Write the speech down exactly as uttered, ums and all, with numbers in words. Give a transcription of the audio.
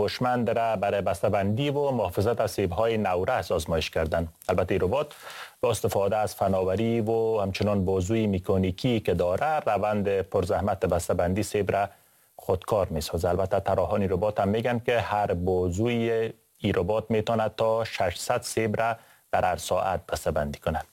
هوشمند را برای بسته‌بندی و محافظت از سیب‌های نورس آزمایش کردند. البته این ربات با استفاده از فناوری و همچنان بازوی مکانیکی که داره روند پرزحمت بسته‌بندی سیب را خودکار می‌سازد. البته طراحان ربات هم میگن که هر بازوی این ربات میتونه تا ششصد سیب را در هر ساعت بسته‌بندی کند.